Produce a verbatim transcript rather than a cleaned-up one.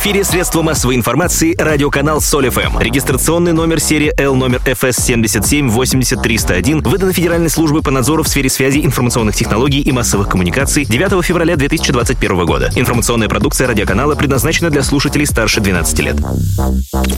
эфире средства массовой информации радиоканал Соль эф эм. Регистрационный номер серии L номер эф эс семьдесят семь восемьдесят триста один выдан Федеральной службой по надзору в сфере связи, информационных технологий и массовых коммуникаций девятого февраля две тысячи двадцать первого года. Информационная продукция радиоканала предназначена для слушателей старше двенадцати лет.